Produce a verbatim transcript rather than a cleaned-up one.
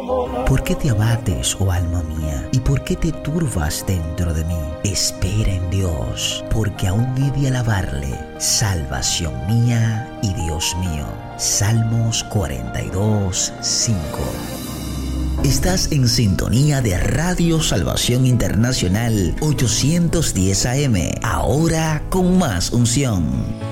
¿Por qué te abates, oh alma mía? ¿Y por qué te turbas dentro de mí? Espera en Dios, porque aún he de alabarle, salvación mía y Dios mío. Salmos cuarenta y dos, cinco. Estás en sintonía de Radio Salvación Internacional ochocientos diez A M, ahora con más unción.